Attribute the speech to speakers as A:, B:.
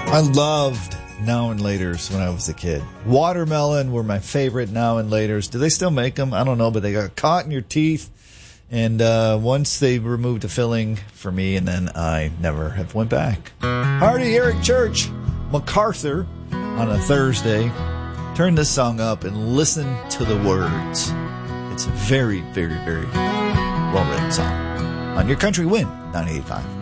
A: I loved Now and Laters when I was a kid. Watermelon were my favorite Now and Laters. Do they still make them? I don't know, but they got caught in your teeth. And once they removed the filling for me, and then I never have went back. Hardy, Eric Church, MacArthur on a Thursday. Turn this song up and listen to the words. It's a very, very, very well-written song. On your country win, 98.5.